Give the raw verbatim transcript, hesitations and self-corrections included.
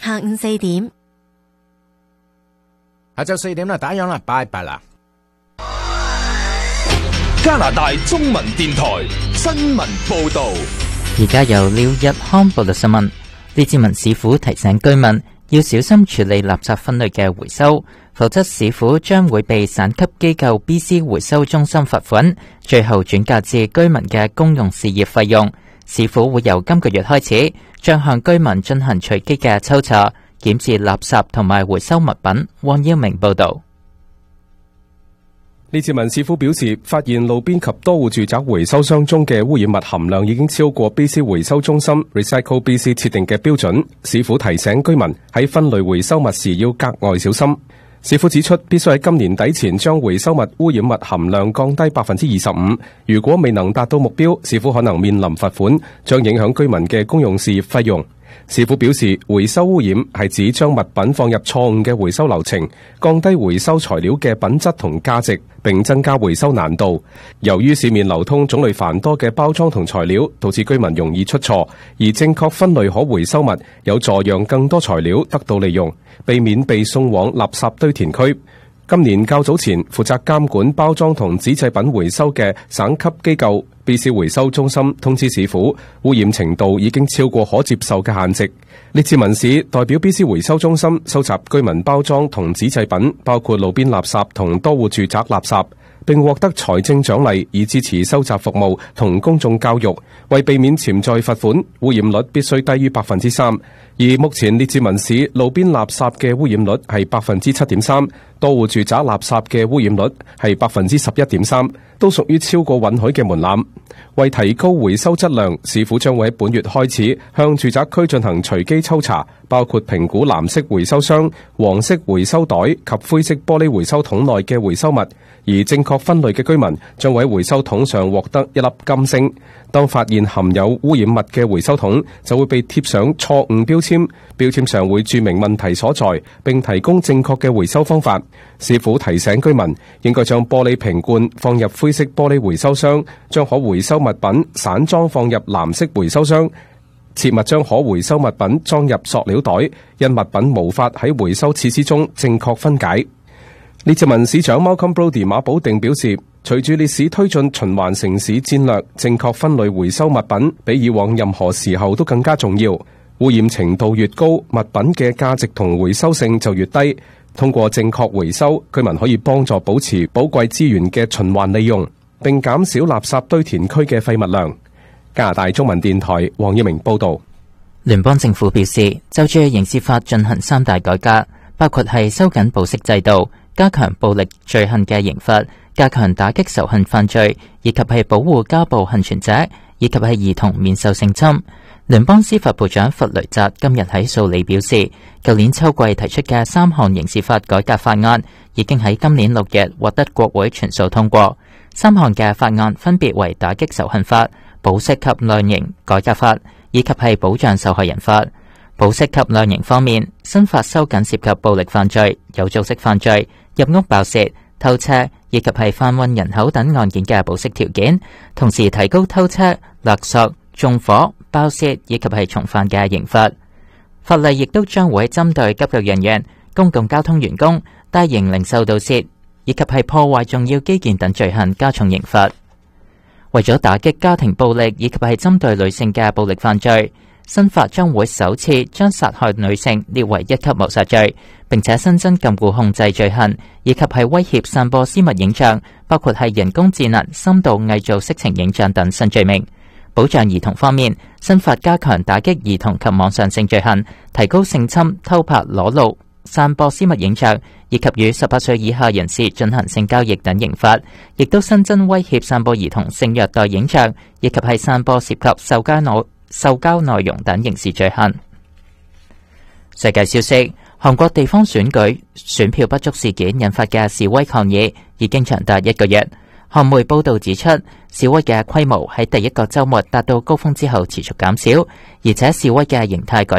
下午四點。 下晝四點啦，打烊啦，拜拜啦。 加拿大中文電台新聞報道。 而家由廖日康報道新聞。列治文市府提醒居民要小心處理垃圾分類嘅回收，否則市府將會被省級機構 B C 回收中心罰款，最後轉嫁至居民嘅公用事業費用。市府會由今個月開始，將向居民進行隨機嘅抽查，檢視垃圾同埋回收物品。汪耀明報道。 列治文市府表示，發現路邊及多戶住宅回收箱中嘅污染物含量已經超過 B C 回收中心 Recycle B C 設定嘅標準。市府提醒居民喺分類回收物時要格外小心。市府指出，必須喺今年底前將回收物污染物含量降低百分之二十五。如果未能達到目標，市府可能面臨罰款，將影響居民嘅公用事業費用。市府表示，回收污染係指將物品放入錯誤嘅回收流程，降低回收材料嘅品質同價值，並增加回收難度。由於市面流通種類繁多嘅包裝同材料，導致居民容易出錯，而正確分類可回收物有助讓更多材料得到利用，避免被送往垃圾堆填區。今年較早前，負責監管包裝同紙製品回收嘅省級機構 B C 回收中心通知市府，污染程度已經超過可接受嘅限值。列治文市代表 B C 回收中心收集居民包裝同紙製品，包括路邊垃圾同多戶住宅垃圾，並獲得財政獎勵以支持收集服務同公眾教育。為避免潛在罰款，污染率必須低於百分之三。而目前列治文市路邊垃圾嘅污染率係百分之七點三，多戶住宅垃圾嘅污染率係百分之十一點三，都屬於超過允許嘅門檻。為提高回收質量，市府將會喺本月開始向住宅區進行隨機抽查，包括評估藍色回收箱、黃色回收袋及灰色玻璃回收桶內嘅回收物。而正確分類嘅居民將會喺回收桶上獲得一粒金星。當發現含有污染物嘅回收桶，就會被貼上錯誤標籤，標籤上會註明問題所在，並提供正確嘅回收方法。市府提醒居民應該將玻璃瓶罐放入灰色玻璃回收箱，將可回收物品散裝放入藍色回收箱，切勿將可回收物品裝入塑料袋，因物品無法喺回收設施中正確分解。列治文市長 Malcolm Brody 馬保定表示，隨住列市推進循環城市戰略，正確分類回收物品比以往任何時候都更加重要。污染程度越高，物品嘅價值同回收性就越低。通過正確回收，居民可以幫助保持寶貴資源嘅循環利用，並減少垃圾堆填區嘅廢物量。加拿大中文電台黃耀明報道。 聯邦政府表示，就住刑事法進行三大改革，包括係收緊保釋制度、加強暴力罪行嘅刑罰、加強打擊仇恨犯罪，以及係保護家暴幸存者，以及係兒童免受性侵。聯邦司法部長弗雷澤今日喺數理表示，舊年秋季提出嘅三項刑事法改革法案已經喺今年六日獲得國會全數通過。三項嘅法案分別為打擊仇恨法、保釋及量刑改革法，以及係保障受害人法。保釋及量刑方面，新法收緊涉及暴力犯罪、有組織犯罪、入屋爆竊、偷車以及係販運人口等案件嘅保釋條件，同時提高偷車、勒索、縱火、爆竊以及係從犯嘅刑罰。法例亦都將會針對急救人員、公共交通員工、大型零售盜竊以及係破壞重要基建等罪行加重刑罰。為咗打擊家庭暴力以及係針對女性嘅暴力犯罪，新法將會首次將殺害女性列為一級謀殺罪，並且新增禁錮控制罪行，以及係威脅散播私密影像，包括係人工智能深度偽造色情影像等新罪名。保障兒童方面，新法加強打擊兒童及網上性罪行，提高性侵、偷拍、裸露、散播私密影像以及與十八歲以下人士進行性交易等刑罰，亦都新增威脅散播兒童性虐待影像，以及係散播涉及受交內受交內容等刑事罪行。世界消息：韓國地方選舉選票不足事件引發嘅示威抗議已經長達一個月。韓媒報道指出，示威嘅規模喺第一個週末達到高峰之後持續減少，而且示威嘅形態改